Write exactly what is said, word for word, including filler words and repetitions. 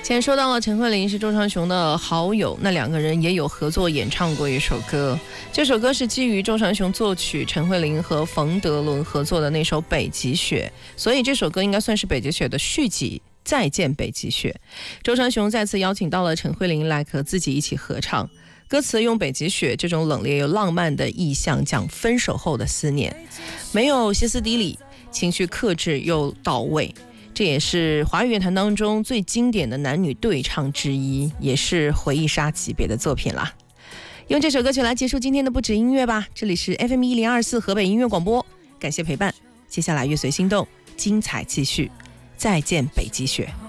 前说到了陈慧琳是周传雄的好友，那两个人也有合作演唱过一首歌。这首歌是基于周传雄作曲，陈慧琳和冯德伦合作的那首《北极雪》，所以这首歌应该算是《北极雪》的续集。再见北极雪，周传雄再次邀请到了陈慧琳来和自己一起合唱。歌词用北极雪这种冷冽又浪漫的意象讲分手后的思念，没有歇斯底里，情绪克制又到位。这也是华语乐坛当中最经典的男女对唱之一，也是回忆杀级别的作品啦。用这首歌曲来结束今天的不止音乐吧。这里是 F M 一零二四河北音乐广播，感谢陪伴。接下来乐随心动，精彩继续。再见北极雪。